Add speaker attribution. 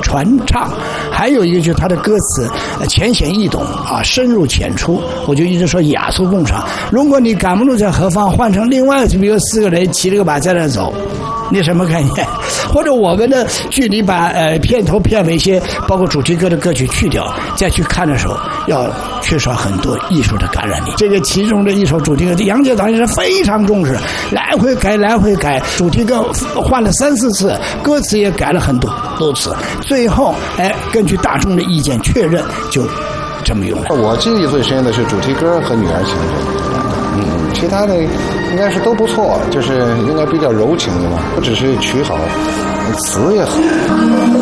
Speaker 1: 传唱，还有一个就是它的歌词浅显易懂啊，深入浅出。我就一直说雅俗共赏。如果你赶不路在何方，换成另外比如4个人骑着个马在那走，你什么概念？或者我们的距离把片头片尾一些包括主题歌的歌曲去掉，再去看的时候，要缺少很多艺术的感染力。这个其中的一首主题歌，杨洁导演是非常重视，来回改，主题歌换了3、4次，歌词也改了很多次，最后根据大众的意见确认，就这么用了。
Speaker 2: 我记忆最深的是主题歌和《女儿情人》，其他的应该是都不错，就是应该比较柔情的嘛，不只是曲好，词也好。